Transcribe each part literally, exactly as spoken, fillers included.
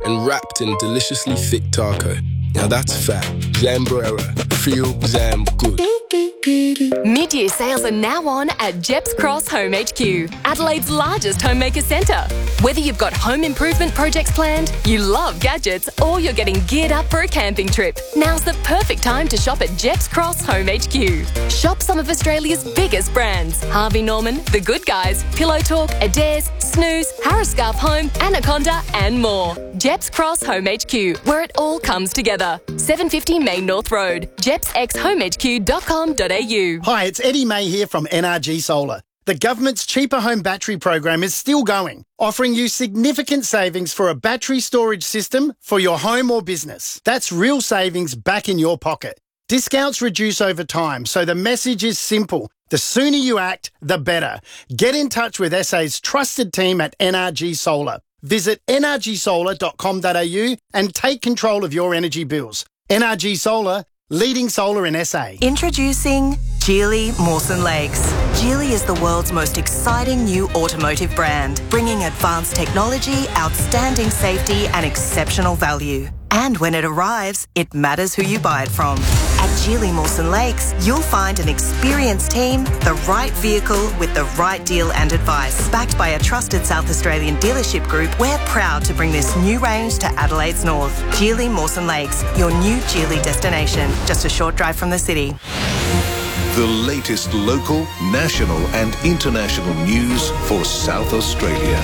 and wrapped in deliciously thick taco. Now that's fat. Zambrera. Feel Zam good. Mid-year sales are now on at Jeps Cross Home H Q, Adelaide's largest homemaker centre. Whether you've got home improvement projects planned, you love gadgets, or you're getting geared up for a camping trip, now's the perfect time to shop at Jeps Cross Home H Q. Shop some of Australia's biggest brands: Harvey Norman, The Good Guys, Pillow Talk, Adairs, Snooze, Harris Scarf Home, Anaconda and more. Jeps Cross Home H Q, where it all comes together. seven fifty Main North Road, jeps x home h q dot com dot a u. Hi, it's Eddie May here from N R G Solar. The government's Cheaper Home Battery program is still going, offering you significant savings for a battery storage system for your home or business. That's real savings back in your pocket. Discounts reduce over time, so the message is simple. The sooner you act, the better. Get in touch with S A's trusted team at N R G Solar. Visit n r g solar dot com dot a u and take control of your energy bills. N R G Solar, leading solar in S A. Introducing Geely Mawson Lakes. Geely is the world's most exciting new automotive brand, bringing advanced technology, outstanding safety and exceptional value. And when it arrives, it matters who you buy it from. At Geely Mawson Lakes, you'll find an experienced team, the right vehicle with the right deal and advice. Backed by a trusted South Australian dealership group, we're proud to bring this new range to Adelaide's north. Geely Mawson Lakes, your new Geely destination, just a short drive from the city. The latest local, national and international news for South Australia.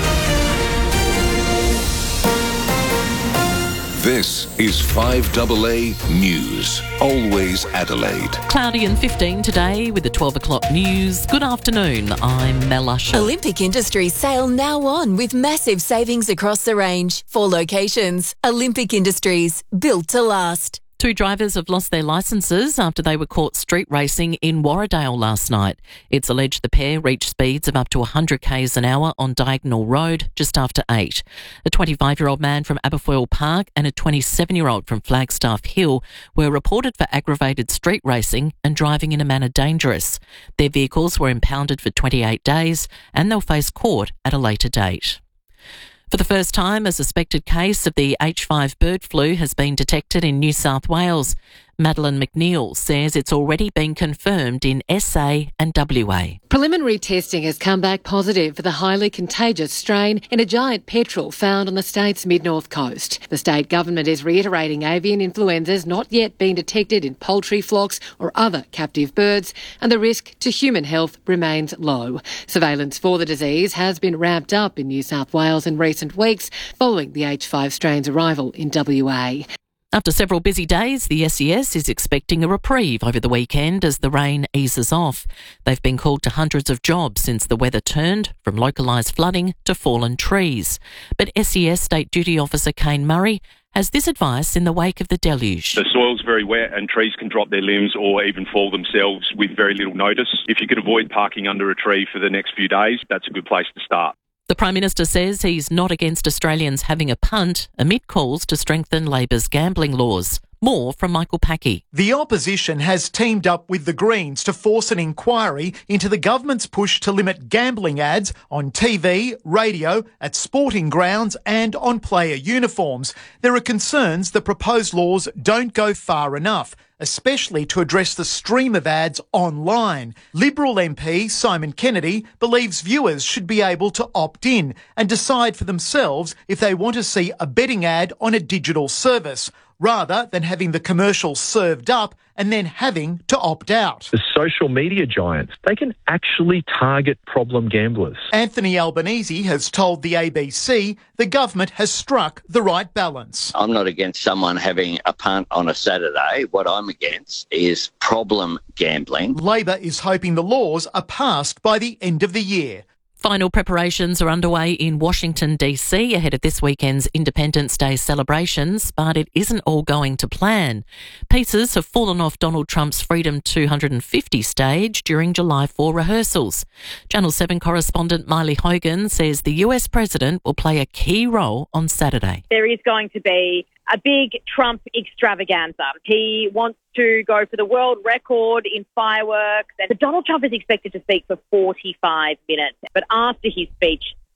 This is five A A News, always Adelaide. Cloudy and fifteen today with the twelve o'clock news. Good afternoon, I'm Mel Usher. Olympic Industries sale now on with massive savings across the range. Four locations. Olympic Industries, built to last. Two drivers have lost their licences after they were caught street racing in Warradale last night. It's alleged the pair reached speeds of up to one hundred k's an hour on Diagonal Road just after eight. A twenty-five-year-old man from Aberfoyle Park and a twenty-seven-year-old from Flagstaff Hill were reported for aggravated street racing and driving in a manner dangerous. Their vehicles were impounded for twenty-eight days and they'll face court at a later date. For the first time, a suspected case of the H five bird flu has been detected in New South Wales. Madeline McNeil says it's already been confirmed in S A and W A. Preliminary testing has come back positive for the highly contagious strain in a giant petrel found on the state's mid-north coast. The state government is reiterating avian influenza has not yet been detected in poultry flocks or other captive birds, and the risk to human health remains low. Surveillance for the disease has been ramped up in New South Wales in recent weeks following the H five strain's arrival in W A. After several busy days, the S E S is expecting a reprieve over the weekend as the rain eases off. They've been called to hundreds of jobs since the weather turned from localised flooding to fallen trees. But S E S State Duty Officer Kane Murray has this advice in the wake of the deluge. The soil's very wet and trees can drop their limbs or even fall themselves with very little notice. If you could avoid parking under a tree for the next few days, that's a good place to start. The Prime Minister says he's not against Australians having a punt amid calls to strengthen Labor's gambling laws. More from Michael Packey. The opposition has teamed up with the Greens to force an inquiry into the government's push to limit gambling ads on T V, radio, at sporting grounds and on player uniforms. There are concerns the proposed laws don't go far enough, especially to address the stream of ads online. Liberal M P Simon Kennedy believes viewers should be able to opt in and decide for themselves if they want to see a betting ad on a digital service, rather than having the commercial served up and then having to opt out. The social media giants, they can actually target problem gamblers. Anthony Albanese has told the A B C the government has struck the right balance. I'm not against someone having a punt on a Saturday. What I'm against is problem gambling. Labor is hoping the laws are passed by the end of the year. Final preparations are underway in Washington, D C ahead of this weekend's Independence Day celebrations, but it isn't all going to plan. Pieces have fallen off Donald Trump's Freedom two hundred fifty stage during July fourth rehearsals. Channel seven correspondent Miley Hogan says the U S president will play a key role on Saturday. There is going to be a big Trump extravaganza. He wants to go for the world record in fireworks. And Donald Trump is expected to speak for forty-five minutes. But after his speech,